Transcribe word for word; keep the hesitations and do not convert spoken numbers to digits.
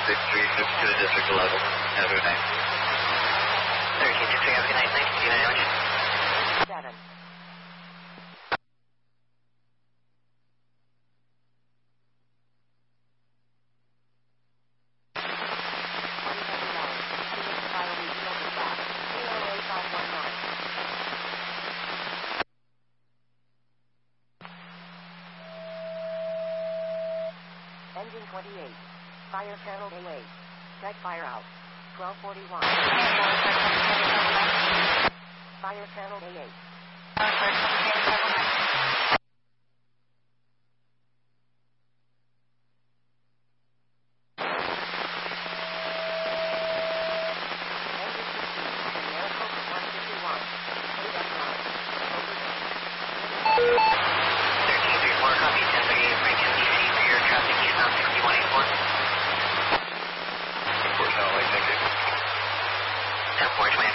six three six two, District eleven. Have a good night. thirteen six three, have a good night. Thanks. See you very much. seven. Engine twenty-eight. Fire channel A eight. Check fire out. twelve forty-one. Fire channel A eight. ten four, twenty